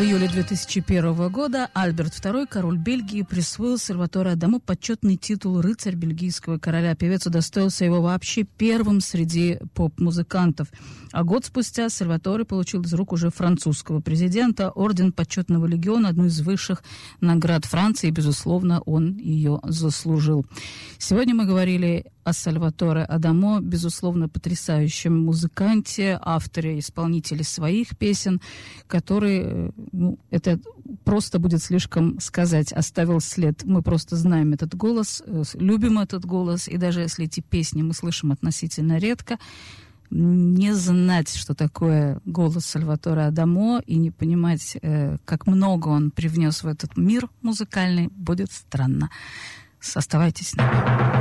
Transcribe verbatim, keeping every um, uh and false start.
июле две тысячи первого года Альберт второй, король Бельгии, присвоил Сальваторе Адамо почетный титул «Рыцарь бельгийского короля». Певец удостоился его вообще первым среди поп-музыкантов. А год спустя Сальваторе получил из рук уже французского президента орден Почетного легиона, одну из высших наград Франции, и, безусловно, он ее заслужил. Сегодня мы говорили о Сальваторе Адамо, безусловно, потрясающем музыканте, авторе, исполнителе своих песен, который, ну, это просто будет слишком сказать, оставил след. Мы просто знаем этот голос, любим этот голос, и даже если эти песни мы слышим относительно редко, не знать, что такое голос Сальваторе Адамо, и не понимать, как много он привнес в этот мир музыкальный, будет странно. Оставайтесь с нами.